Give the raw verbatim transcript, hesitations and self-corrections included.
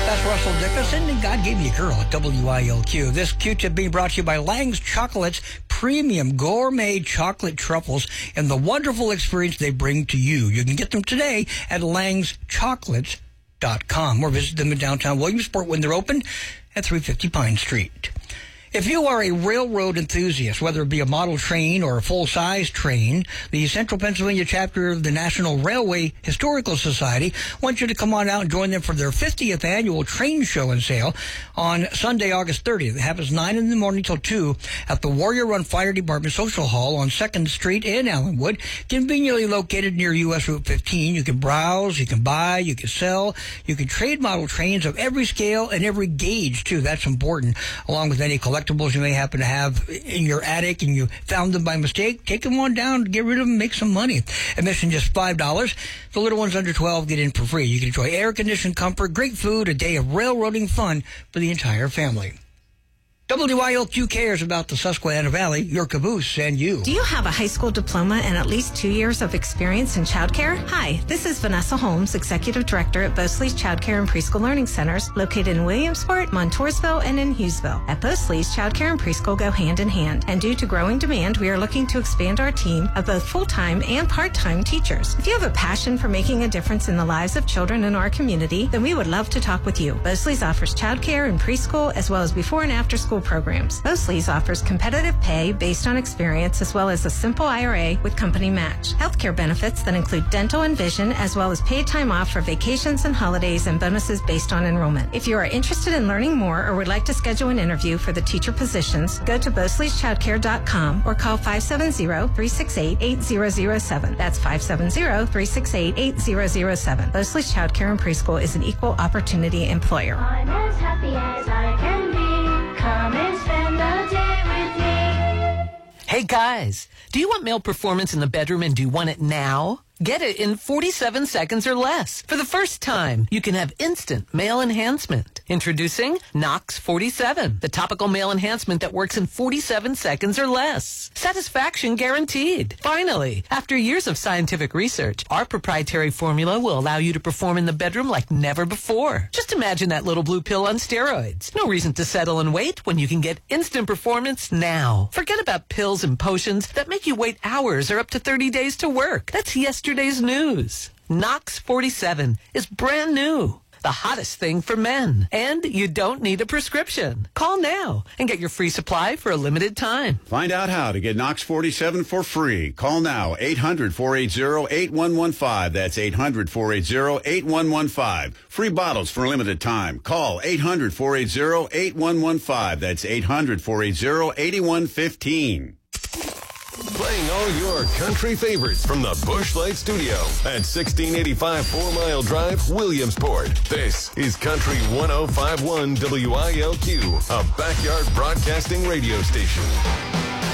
That's Russell Dickerson, and God gave me a girl at W I L Q. This Q-tip being brought to you by Lang's Chocolates, premium gourmet chocolate truffles, and the wonderful experience they bring to you. You can get them today at langs chocolates dot com or visit them in downtown Williamsport when they're open at three fifty Pine Street. If you are a railroad enthusiast, whether it be a model train or a full-size train, the Central Pennsylvania chapter of the National Railway Historical Society wants you to come on out and join them for their fiftieth annual train show and sale on Sunday, August thirtieth. It happens nine in the morning till two at the Warrior Run Fire Department Social Hall on second Street in Allenwood, conveniently located near U S Route fifteen. You can browse, you can buy, you can sell, you can trade model trains of every scale and every gauge, too. That's important, along with any collectibles you may happen to have in your attic and you found them by mistake. Take them on down, get rid of them, make some money. Admission just five dollars. The little ones under twelve get in for free. You can enjoy air-conditioned comfort, great food, a day of railroading fun for the entire family. W I L Q cares about the Susquehanna Valley, your caboose, and you. Do you have a high school diploma and at least two years of experience in childcare? Hi, this is Vanessa Holmes, Executive Director at Bosley's Childcare and Preschool Learning Centers, located in Williamsport, Montoursville, and in Hughesville. At Bosley's, childcare and preschool go hand in hand, and due to growing demand, we are looking to expand our team of both full-time and part-time teachers. If you have a passion for making a difference in the lives of children in our community, then we would love to talk with you. Bosley's offers childcare and preschool, as well as before and after school programs. Bosley's offers competitive pay based on experience, as well as a simple I R A with company match. Healthcare benefits that include dental and vision, as well as paid time off for vacations and holidays, and bonuses based on enrollment. If you are interested in learning more or would like to schedule an interview for the teacher positions, go to bosleys childcare dot com or call five seven zero, three six eight, eight zero zero seven. That's five seven zero, three six eight, eight zero zero seven. Bosley's Childcare and Preschool is an equal opportunity employer. I'm as happy as I can be. Come and spend the day with me. Hey guys, do you want male performance in the bedroom and do you want it now? Get it in forty-seven seconds or less. For the first time, you can have instant male enhancement. Introducing Nox forty-seven, the topical male enhancement that works in forty-seven seconds or less. Satisfaction guaranteed. Finally, after years of scientific research, our proprietary formula will allow you to perform in the bedroom like never before. Just imagine that little blue pill on steroids. No reason to settle and wait when you can get instant performance now. Forget about pills and potions that make you wait hours or up to thirty days to work. That's yesterday's news. Nox forty-seven is brand new. The hottest thing for men. And you don't need a prescription. Call now and get your free supply for a limited time. Find out how to get Nox forty-seven for free. Call now, eight hundred, four eight zero, eight one one five. That's eight hundred, four eight zero, eight one one five. Free bottles for a limited time. Call eight hundred, four eight zero, eight one one five. That's eight hundred, four eight zero, eight one one five. Playing all your country favorites from the Busch Light Studio at sixteen eighty-five Four Mile Drive, Williamsport. This is Country ten fifty-one W I L Q, a backyard broadcasting radio station.